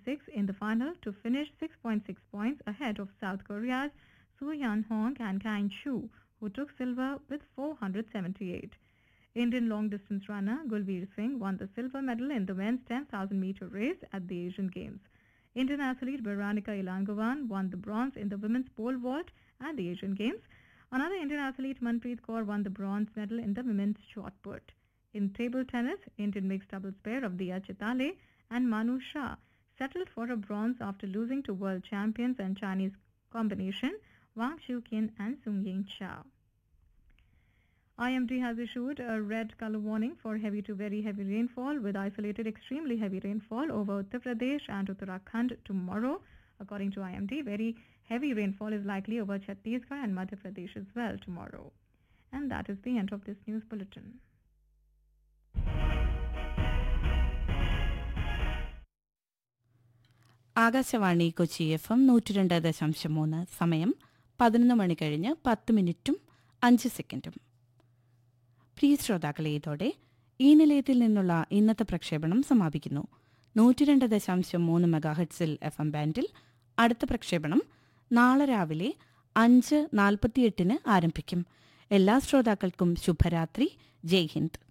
6 in the final to finish 6.6 points ahead of South Korea's Soo Hyun Hong and Kain Chu, who took silver with 478. Indian long-distance runner Gulveer Singh won the silver medal in the men's 10,000-meter race at the Asian Games. Indian athlete Veronica Ilangovan won the bronze in the women's pole vault at the Asian Games. Another Indian athlete, Manpreet Kaur, won the bronze medal in the women's shot put. In table tennis, Indian mixed doubles pair of Diya Chitale and Manu Shah settled for a bronze after losing to world champions and Chinese combination Wang Qiuqian and Sung Ying Cha. IMD has issued a red color warning for heavy to very heavy rainfall with isolated extremely heavy rainfall over Uttar Pradesh and Uttarakhand tomorrow. According to IMD, very heavy rainfall is likely over Chhattisgarh and Madhya Pradesh as well tomorrow. And that is the end of this news bulletin. Akashvani Kochi FM 102.3 സമയം 11 മണി കഴിഞ്ഞ് 10 മിനിറ്റും 5 സെക്കൻഡും. പ്രിയ ശ്രോതാക്കളെ, ഇതോടെ ഈ നിലയത്തിൽ നിന്നുള്ള ഇന്നത്തെ പ്രക്ഷേപണം സമാപിക്കുന്നു. 102.3 മെഗാഹെർട്സിൽ FM ബാൻഡിൽ അടുത്ത പ്രക്ഷേപണം നാളെ രാവിലെ 5:48 ആരംഭിക്കും. എല്ലാ ശ്രോതാക്കൾക്കും ശുഭരാത്രി. ജയ് ഹിന്ദ്.